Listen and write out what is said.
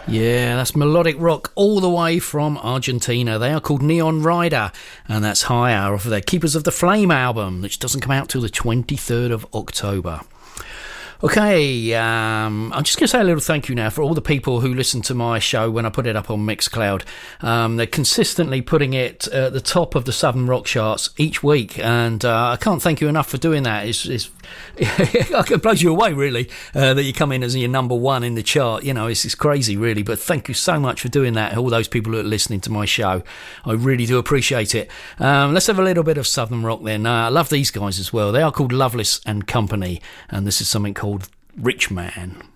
Yeah, that's melodic rock all the way from Argentina. They are called Neon Rider, and that's High Hour off of their Keepers of the Flame album, which doesn't come out till the 23rd of October. Okay, I'm just going to say a little thank you now for all the people who listen to my show when I put it up on Mixcloud. They're consistently putting it at the top of the Southern Rock charts each week, and I can't thank you enough for doing that. It blows you away, really, that you come in as your number one in the chart. You know, it's crazy, really, but thank you so much for doing that, all those people who are listening to my show. I really do appreciate it. Let's have a little bit of Southern Rock then. I love these guys as well. They are called Loveless and Company, and this is something called Rich Man.